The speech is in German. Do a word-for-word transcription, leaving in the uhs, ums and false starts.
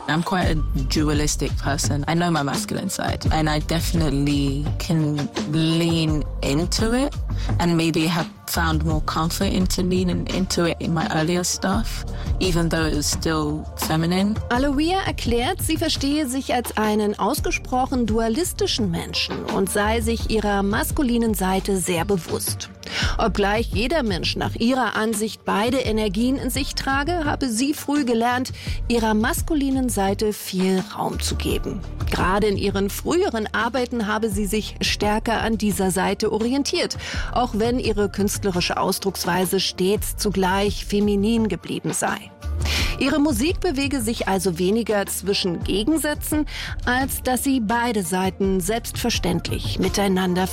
I'm quite a dualistic person. I know my masculine side and I definitely can lean into it and maybe have found more comfort into leaning into it in my earlier stuff, even though it was still feminine. Aloia erklärt, sie verstehe sich als einen ausgesprochen dualistischen Menschen und sei sich ihrer maskulinen Seite sehr bewusst. Obgleich jeder Mensch nach ihrer Ansicht beide Energien in sich trage, habe sie früh gelernt, ihrer maskulinen Seite viel Raum zu geben. Gerade in ihren früheren Arbeiten habe sie sich stärker an dieser Seite orientiert, auch wenn ihre künstlerische Ausdrucksweise stets zugleich feminin geblieben sei. Ihre Musik bewege sich also weniger zwischen Gegensätzen, als dass sie beide Seiten selbstverständlich miteinander